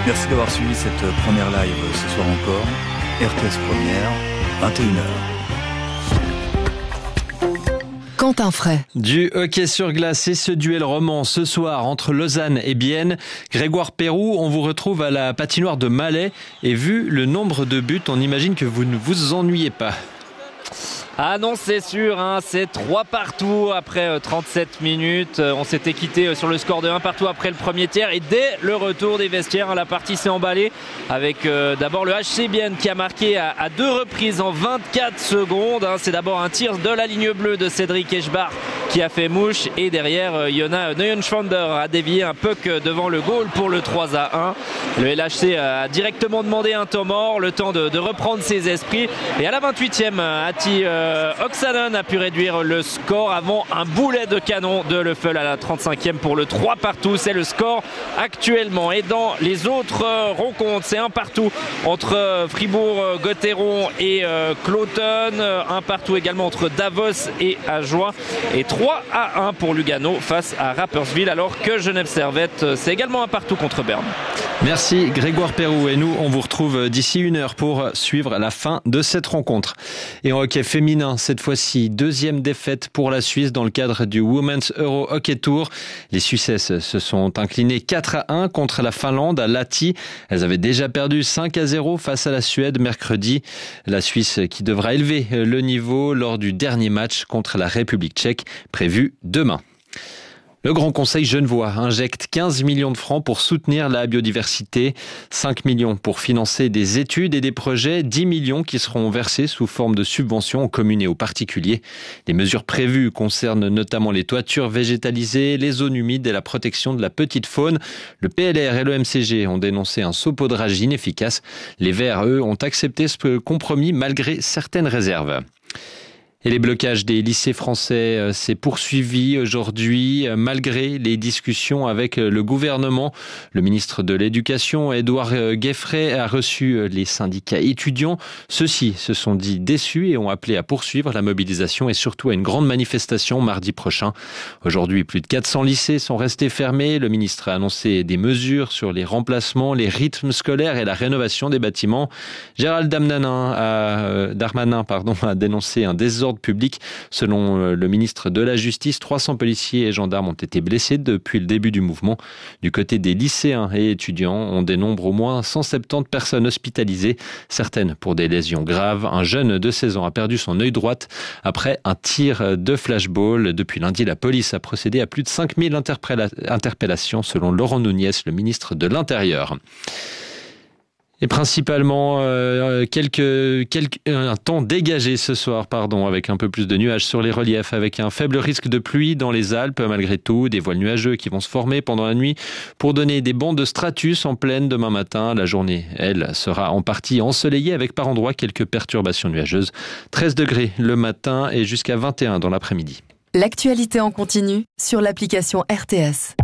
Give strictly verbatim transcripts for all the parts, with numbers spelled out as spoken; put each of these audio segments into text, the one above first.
Merci d'avoir suivi cette première live ce soir encore. R T S Première, vingt et une heures. Quentin Fray. Du hockey sur glace et ce duel roman ce soir entre Lausanne et Bienne. Grégoire Perroux, on vous retrouve à la patinoire de Malais et vu le nombre de buts, on imagine que vous ne vous ennuyez pas. Ah non, c'est sûr, hein, c'est trois partout après trente-sept minutes. On s'était quitté sur le score de un partout après le premier tiers. Et dès le retour des vestiaires, la partie s'est emballée avec euh, d'abord le H C Bienne qui a marqué à, à deux reprises en vingt-quatre secondes. Hein. C'est d'abord un tir de la ligne bleue de Cédric Eschbach qui a fait mouche. Et derrière, euh, Jona Neuenschwander a dévié un puck devant le goal pour le trois à un. Le L H C a directement demandé un temps mort, le temps de, de reprendre ses esprits. Et à la vingt-huitième, Ati euh, Oksanen a pu réduire le score avant un boulet de canon de Leffel à la trente-cinquième pour le trois partout. C'est le score actuellement. Et dans les autres rencontres, c'est un partout entre Fribourg-Gotteron et euh, Cloton. Un partout également entre Davos et Ajoie. Et trois à un pour Lugano face à Rapperswil. Alors que Genève Servette, c'est également un partout contre Berne. Merci Grégoire Perroux. Et nous, on vous retrouve d'ici une heure pour suivre la fin de cette rencontre. Et en hockey féminin, cette fois-ci, deuxième défaite pour la Suisse dans le cadre du Women's Euro Hockey Tour. Les Suissesses se sont inclinées quatre à un contre la Finlande à Lahti. Elles avaient déjà perdu cinq à zéro face à la Suède mercredi. La Suisse qui devra élever le niveau lors du dernier match contre la République tchèque prévu demain. Le Grand Conseil genevois injecte quinze millions de francs pour soutenir la biodiversité, cinq millions pour financer des études et des projets, dix millions qui seront versés sous forme de subventions aux communes et aux particuliers. Les mesures prévues concernent notamment les toitures végétalisées, les zones humides et la protection de la petite faune. Le P L R et le M C G ont dénoncé un saupoudrage inefficace. Les Verts, eux, ont accepté ce compromis malgré certaines réserves. Et les blocages des lycées français s'est poursuivi aujourd'hui malgré les discussions avec le gouvernement. Le ministre de l'Éducation, Édouard Gueffret, a reçu les syndicats étudiants. Ceux-ci se sont dit déçus et ont appelé à poursuivre la mobilisation et surtout à une grande manifestation mardi prochain. Aujourd'hui, plus de quatre cents lycées sont restés fermés. Le ministre a annoncé des mesures sur les remplacements, les rythmes scolaires et la rénovation des bâtiments. Gérald Darmanin a, Darmanin, pardon, a dénoncé un désordre public. Selon le ministre de la Justice, trois cents policiers et gendarmes ont été blessés depuis le début du mouvement. Du côté des lycéens et étudiants, on dénombre au moins cent soixante-dix personnes hospitalisées, certaines pour des lésions graves. Un jeune de seize ans a perdu son œil droit après un tir de flashball. Depuis lundi, la police a procédé à plus de cinq mille interpellations, selon Laurent Nunez, le ministre de l'Intérieur. Et principalement euh, quelques, quelques, un temps dégagé ce soir, pardon, avec un peu plus de nuages sur les reliefs, avec un faible risque de pluie dans les Alpes. Malgré tout, des voiles nuageux qui vont se former pendant la nuit pour donner des bancs de stratus en pleine demain matin. La journée, elle, sera en partie ensoleillée avec par endroits quelques perturbations nuageuses. treize degrés le matin et jusqu'à vingt et un dans l'après-midi. L'actualité en continu sur l'application R T S.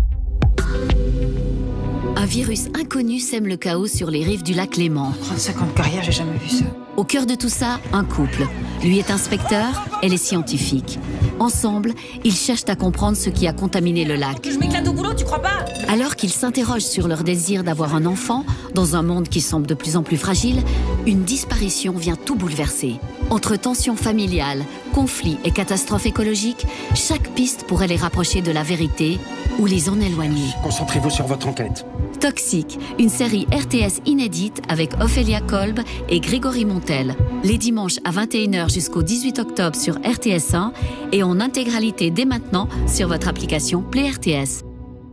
Un virus inconnu sème le chaos sur les rives du lac Léman. trente-cinq ans de carrière, j'ai jamais vu ça. Au cœur de tout ça, un couple. Lui est inspecteur, elle est scientifique. Ensemble, ils cherchent à comprendre ce qui a contaminé le lac. Je m'éclate au boulot, tu crois pas? Alors qu'ils s'interrogent sur leur désir d'avoir un enfant, dans un monde qui semble de plus en plus fragile, une disparition vient tout bouleverser. Entre tensions familiales, conflits et catastrophes écologiques, chaque piste pourrait les rapprocher de la vérité ou les en éloigner. Concentrez-vous sur votre enquête. Toxique, une série R T S inédite avec Ophélia Kolb et Grégory Montel. Les dimanches à vingt et une heures jusqu'au dix-huit octobre sur R T S un et en intégralité dès maintenant sur votre application Play R T S.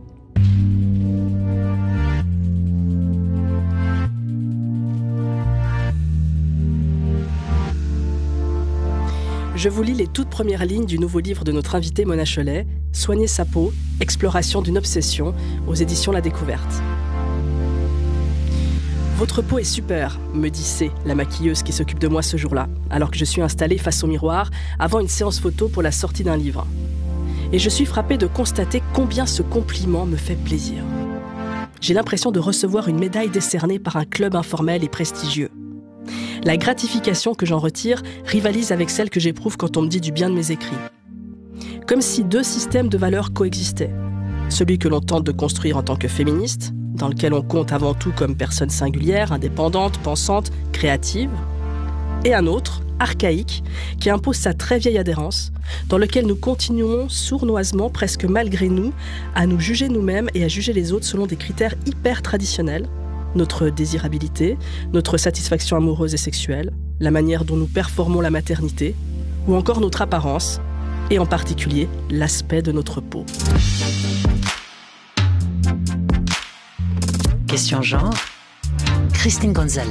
Je vous lis les toutes premières lignes du nouveau livre de notre invitée Mona Cholet, Soigner sa peau, exploration d'une obsession, aux éditions La Découverte. Votre peau est super, me dit C, la maquilleuse qui s'occupe de moi ce jour-là, alors que je suis installée face au miroir avant une séance photo pour la sortie d'un livre. Et je suis frappée de constater combien ce compliment me fait plaisir. J'ai l'impression de recevoir une médaille décernée par un club informel et prestigieux. La gratification que j'en retire rivalise avec celle que j'éprouve quand on me dit du bien de mes écrits. Comme si deux systèmes de valeurs coexistaient. Celui que l'on tente de construire en tant que féministe, dans lequel on compte avant tout comme personne singulière, indépendante, pensante, créative, et un autre, archaïque, qui impose sa très vieille adhérence, dans lequel nous continuons sournoisement, presque malgré nous, à nous juger nous-mêmes et à juger les autres selon des critères hyper traditionnels, notre désirabilité, notre satisfaction amoureuse et sexuelle, la manière dont nous performons la maternité, ou encore notre apparence, et en particulier l'aspect de notre peau. Question genre, Christine Gonzalez.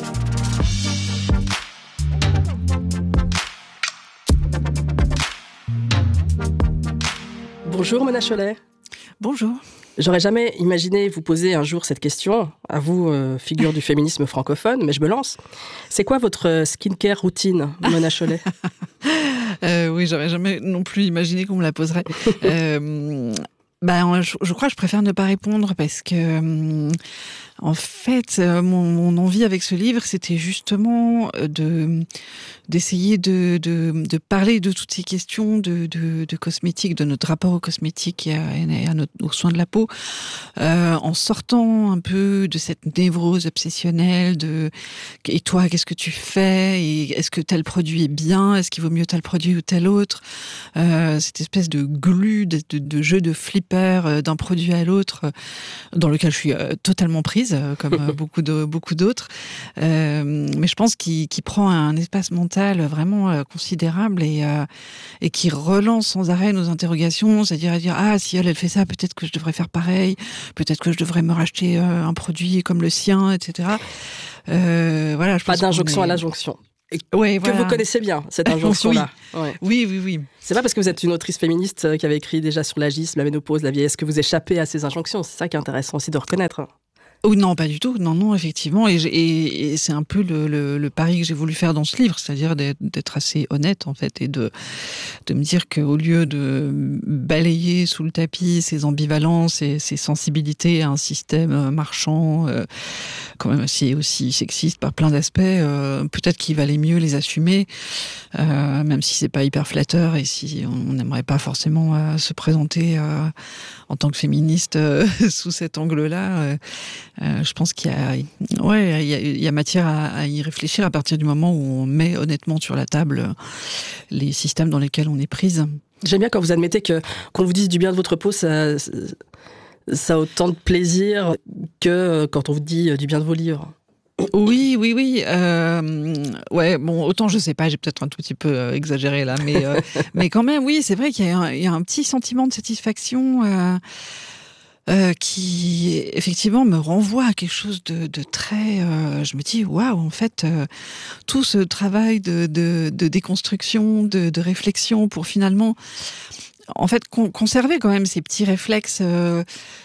Bonjour Mona Chollet. Bonjour. J'aurais jamais imaginé vous poser un jour cette question, à vous, euh, figure du féminisme francophone, mais je me lance. C'est quoi votre skincare routine, Mona Chollet? euh, Oui, j'aurais jamais non plus imaginé qu'on me la poserait. euh, bah, je, je crois que je préfère ne pas répondre parce que, euh, en fait, euh, mon, mon envie avec ce livre, c'était justement de d'essayer de, de, de parler de toutes ces questions de, de, de cosmétiques, de notre rapport aux cosmétiques et à, et à notre, aux soins de la peau, euh, en sortant un peu de cette névrose obsessionnelle de « et toi, qu'est-ce que tu fais ? Et est-ce que tel produit est bien ? Est-ce qu'il vaut mieux tel produit ou tel autre ?» euh, Cette espèce de glu, de, de, de jeu de flipper euh, d'un produit à l'autre, euh, dans lequel je suis euh, totalement prise, euh, comme euh, beaucoup, de, beaucoup d'autres. Euh, mais je pense qu'il, qu'il prend un espace mental vraiment euh, considérable et, euh, et qui relance sans arrêt nos interrogations, c'est-à-dire à dire ah si elle elle fait ça, peut-être que je devrais faire pareil, peut-être que je devrais me racheter euh, un produit comme le sien, et cetera. Euh, voilà, je Pas pense d'injonction est... à l'injonction. Ouais, que voilà. vous connaissez bien, cette injonction-là. oui. Ouais. oui, oui, oui. C'est pas parce que vous êtes une autrice féministe qui avait écrit déjà sur l'agisme, la ménopause, la vieillesse, que vous échappez à ces injonctions. C'est ça qui est intéressant aussi de reconnaître. Oh non, pas du tout. Non, non, effectivement. Et, et, et c'est un peu le, le, le pari que j'ai voulu faire dans ce livre, c'est-à-dire d'être, d'être assez honnête, en fait, et de, de me dire qu'au lieu de balayer sous le tapis ces ambivalences et ces sensibilités à un système marchand, euh, quand même assez aussi sexiste par plein d'aspects, euh, peut-être qu'il valait mieux les assumer, euh, même si c'est pas hyper flatteur et si on n'aimerait pas forcément euh, se présenter euh, en tant que féministe euh, sous cet angle-là. Euh, Euh, je pense qu'il y a, ouais, il y a, il y a matière à, à y réfléchir à partir du moment où on met honnêtement sur la table les systèmes dans lesquels on est prise. J'aime bien quand vous admettez que qu'on vous dise du bien de votre peau, ça, ça a autant de plaisir que quand on vous dit du bien de vos livres. Oui, oui, oui. Euh, ouais, bon, autant je sais pas, j'ai peut-être un tout petit peu euh, exagéré là, mais euh, mais quand même, oui, c'est vrai qu'il y a un, il y a un petit sentiment de satisfaction. Euh, Euh, qui effectivement me renvoie à quelque chose de, de très... Euh, je me dis, waouh, en fait, euh, tout ce travail de, de, de déconstruction, de, de réflexion pour finalement, en fait, con- conserver quand même ces petits réflexes euh,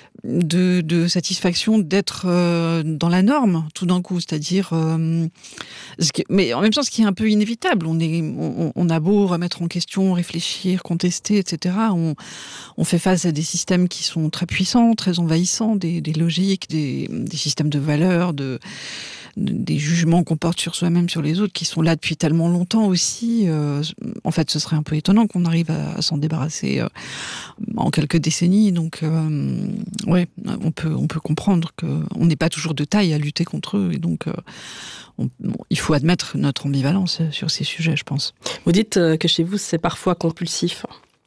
de, de satisfaction d'être euh, dans la norme, tout d'un coup, c'est-à-dire... Euh, ce qui, mais en même temps, ce qui est un peu inévitable, on, est, on, on a beau remettre en question, réfléchir, contester, et cetera, on, on fait face à des systèmes qui sont très puissants, très envahissants, des, des logiques, des, des systèmes de valeurs, de, de, des jugements qu'on porte sur soi-même, sur les autres, qui sont là depuis tellement longtemps aussi. Euh, en fait, ce serait un peu étonnant qu'on arrive à, à s'en débarrasser euh, en quelques décennies. Donc, euh, ouais, on peut, on peut comprendre qu'on n'est pas toujours de taille à lutter contre eux. Et donc, euh, on, bon, il faut admettre notre ambivalence sur ces sujets, je pense. Vous dites que chez vous, c'est parfois compulsif.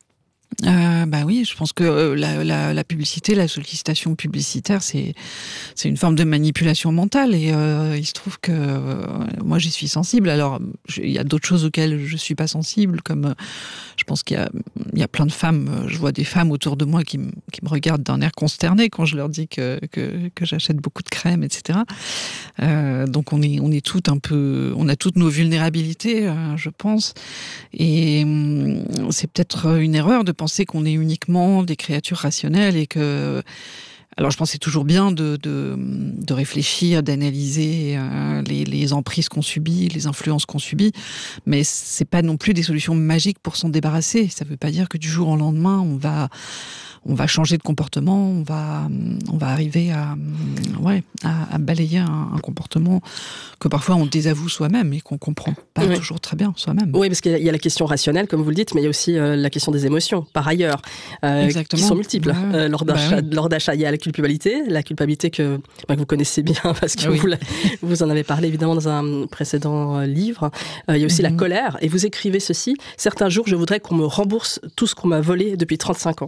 Euh, bah oui, je pense que euh, la, la, la publicité, la sollicitation publicitaire, c'est c'est une forme de manipulation mentale et euh, il se trouve que euh, moi j'y suis sensible. Alors il y a d'autres choses auxquelles je suis pas sensible, comme euh, je pense qu'il y a il y a plein de femmes. Euh, je vois des femmes autour de moi qui me qui me regardent d'un air consterné quand je leur dis que que, que j'achète beaucoup de crème, et cetera. Euh, donc on est on est toutes un peu, on a toutes nos vulnérabilités, euh, je pense, et euh, c'est peut-être une erreur de penser qu'on est uniquement des créatures rationnelles et que... Alors je pense que c'est toujours bien de, de, de réfléchir, d'analyser euh, les, les emprises qu'on subit, les influences qu'on subit, mais c'est pas non plus des solutions magiques pour s'en débarrasser. Ça veut pas dire que du jour au lendemain, on va... on va changer de comportement, on va, on va arriver à, ouais, à, à balayer un, un comportement que parfois on désavoue soi-même et qu'on comprend pas oui. toujours très bien soi-même. Oui, parce qu'il y a la question rationnelle, comme vous le dites, mais il y a aussi euh, la question des émotions, par ailleurs, euh, qui sont multiples. Ouais. Euh, lors, d'achat, bah oui. lors d'achat, il y a culpabilité, la culpabilité que, bah, que vous connaissez bien parce que oui. vous, vous en avez parlé évidemment dans un précédent livre. Euh, il y a aussi mm-hmm. la colère et vous écrivez ceci: certains jours je voudrais qu'on me rembourse tout ce qu'on m'a volé depuis trente-cinq ans.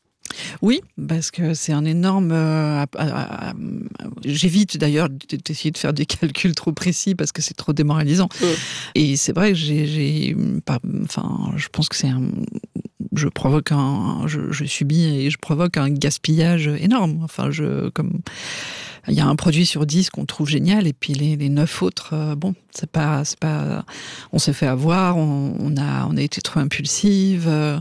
Oui, parce que c'est un énorme... Euh, à, à, à, j'évite d'ailleurs d'essayer de faire des calculs trop précis parce que c'est trop démoralisant. Mmh. Et c'est vrai que j'ai... j'ai pas, enfin, je pense que c'est un... Je provoque un... Je, je subis et je provoque un gaspillage énorme. Enfin, je... Comme... Il y a un produit sur dix qu'on trouve génial et puis les, les neuf autres, euh, bon, c'est pas... C'est pas on s'est fait avoir, on, on, a, on a été trop impulsive... Euh,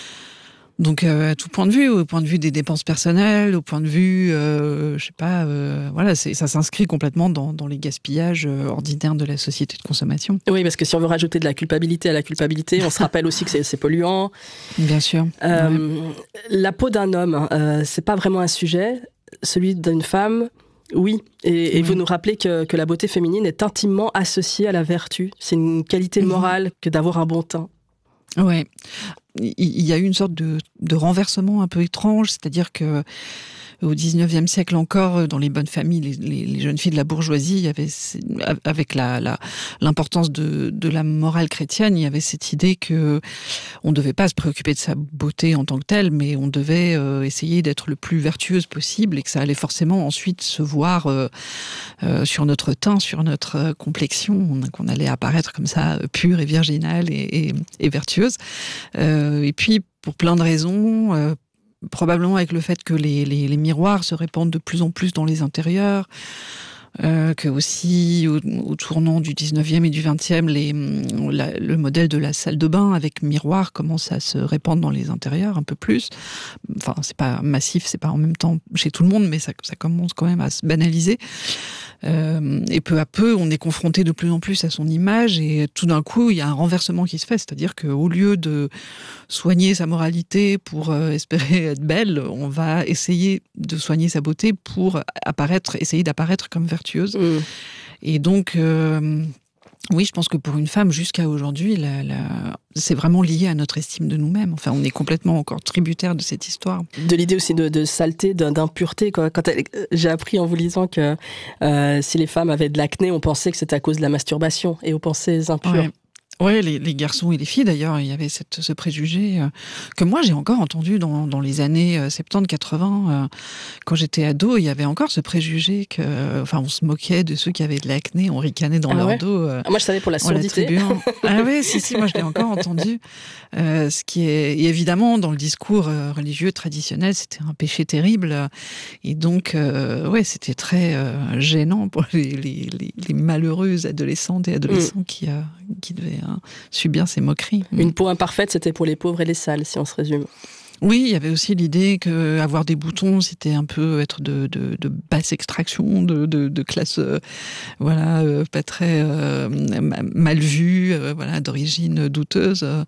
Donc, euh, à tout point de vue, au point de vue des dépenses personnelles, au point de vue, euh, je sais pas, euh, voilà, c'est, ça s'inscrit complètement dans, dans les gaspillages euh, ordinaires de la société de consommation. Oui, parce que si on veut rajouter de la culpabilité à la culpabilité, on se rappelle aussi que c'est, c'est polluant. Bien sûr. Euh, ouais. La peau d'un homme, euh, c'est pas vraiment un sujet. Celui d'une femme, oui. Et, et oui. Vous nous rappelez que, que la beauté féminine est intimement associée à la vertu. C'est une qualité morale que d'avoir un bon teint. Ouais. Il y a eu une sorte de, de renversement un peu étrange, c'est-à-dire que au dix-neuvième siècle encore, dans les bonnes familles, les, les, les jeunes filles de la bourgeoisie, il y avait, avec la, la, l'importance de, de la morale chrétienne, il y avait cette idée que on ne devait pas se préoccuper de sa beauté en tant que telle, mais on devait euh, essayer d'être le plus vertueuse possible et que ça allait forcément ensuite se voir euh, euh, sur notre teint, sur notre complexion, qu'on allait apparaître comme ça, pure et virginale et, et, et vertueuse. Euh, et puis, pour plein de raisons... Euh, probablement avec le fait que les, les, les miroirs se répandent de plus en plus dans les intérieurs, euh, que aussi au, au tournant du dix-neuvième et du vingtième, les, la, le modèle de la salle de bain avec miroir commence à se répandre dans les intérieurs un peu plus. Enfin, c'est pas massif, c'est pas en même temps chez tout le monde, mais ça, ça commence quand même à se banaliser. Euh, et peu à peu, on est confronté de plus en plus à son image et tout d'un coup, il y a un renversement qui se fait. C'est-à-dire qu'au lieu de soigner sa moralité pour euh, espérer être belle, on va essayer de soigner sa beauté pour apparaître, essayer d'apparaître comme vertueuse. Mmh. Et donc... Euh, Oui, je pense que pour une femme, jusqu'à aujourd'hui, la, la... c'est vraiment lié à notre estime de nous-mêmes. Enfin, on est complètement encore tributaire de cette histoire. De l'idée aussi de, de saleté, d'impureté. Quoi. Quand elle... J'ai appris en vous lisant que euh, si les femmes avaient de l'acné, on pensait que c'était à cause de la masturbation et aux pensées impures. Ouais. Oui, les, les garçons et les filles, d'ailleurs, il y avait cette, ce préjugé euh, que moi, j'ai encore entendu dans, dans les années euh, soixante-dix quatre-vingts. Euh, quand j'étais ado, il y avait encore ce préjugé que, euh, enfin, on se moquait de ceux qui avaient de l'acné, on ricanait dans ah leur ouais dos. Euh, ah moi, je savais pour la surdité. Ah oui, si, si, moi, je l'ai encore entendu. Euh, ce qui est, et évidemment, dans le discours euh, religieux traditionnel, c'était un péché terrible. Et donc, euh, ouais, c'était très euh, gênant pour les, les, les, les malheureuses adolescentes et adolescents mmh. qui, euh, qui devaient hein, subir ces moqueries. Une peau imparfaite, c'était pour les pauvres et les sales, si on se résume. Oui, il y avait aussi l'idée qu'avoir des boutons, c'était un peu être de, de, de basse extraction, de, de, de classe, euh, voilà, euh, pas très euh, mal vue, euh, voilà, d'origine douteuse. Euh,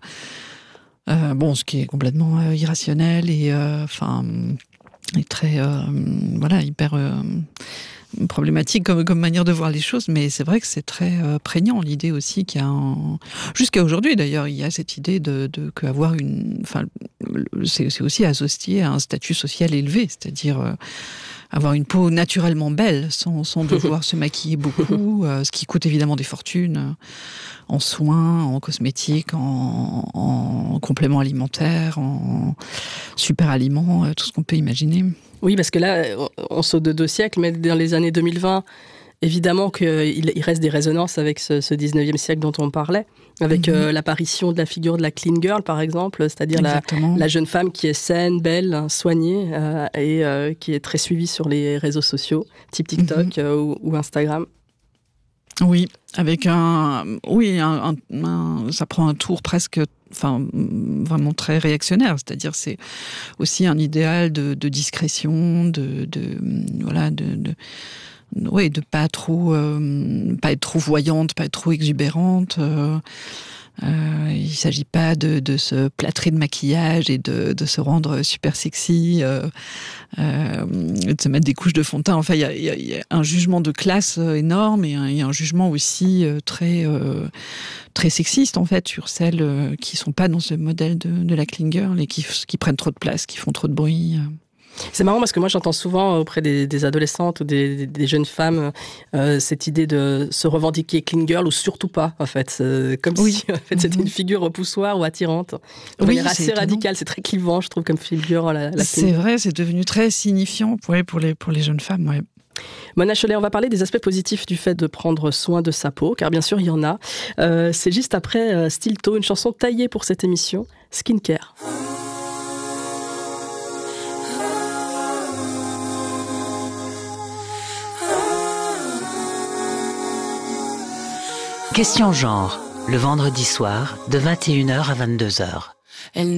euh, bon, ce qui est complètement euh, irrationnel et, enfin, euh, très, euh, voilà, hyper. Euh, problématique comme, comme manière de voir les choses, mais c'est vrai que c'est très euh, prégnant, l'idée aussi qu'il y a un... Jusqu'à aujourd'hui, d'ailleurs, il y a cette idée de, de qu'avoir une... Enfin, c'est, c'est aussi associé à un statut social élevé, c'est-à-dire euh, avoir une peau naturellement belle, sans, sans devoir se maquiller beaucoup, euh, ce qui coûte évidemment des fortunes, euh, en soins, en cosmétiques, en, en compléments alimentaires, en super aliments, euh, tout ce qu'on peut imaginer. Oui, parce que là, on saute de deux siècles, mais dans les années deux mille vingt, évidemment qu'il il reste des résonances avec ce, ce dix-neuvième siècle dont on parlait, avec mm-hmm. euh, l'apparition de la figure de la clean girl, par exemple, c'est-à-dire la, la jeune femme qui est saine, belle, soignée, euh, et euh, qui est très suivie sur les réseaux sociaux, type TikTok mm-hmm. euh, ou, ou Instagram. Oui, avec un... Oui, un, un, un, ça prend un tour presque... Enfin, vraiment très réactionnaire, c'est-à-dire c'est aussi un idéal de, de discrétion, de, de voilà, de, de ouais, de pas trop, euh, pas être trop voyante, pas être trop exubérante. Euh, euh, il s'agit pas de, de se plâtrer de maquillage et de, de se rendre super sexy, euh, euh, de se mettre des couches de fond de teint. Enfin, il y a, y a, y a un jugement de classe énorme et un, y a un jugement aussi très euh, très sexiste en fait sur celles euh, qui sont pas dans ce modèle de, de la clean girl et qui, qui prennent trop de place, qui font trop de bruit. C'est marrant parce que moi j'entends souvent auprès des, des adolescentes ou des, des jeunes femmes euh, cette idée de se revendiquer clean girl ou surtout pas en fait, euh, comme oui. si en fait, c'était une figure repoussoir ou attirante. De oui, manière assez radicale, c'est très clivant je trouve comme figure. La, la c'est vrai, c'est devenu très signifiant pour, pour, les, pour les jeunes femmes. Ouais. Mona Chollet, on va parler des aspects positifs du fait de prendre soin de sa peau, car bien sûr il y en a. Euh, c'est juste après euh, Stilto, une chanson taillée pour cette émission, Skincare. Question genre, le vendredi soir, de vingt et une heures à vingt-deux heures.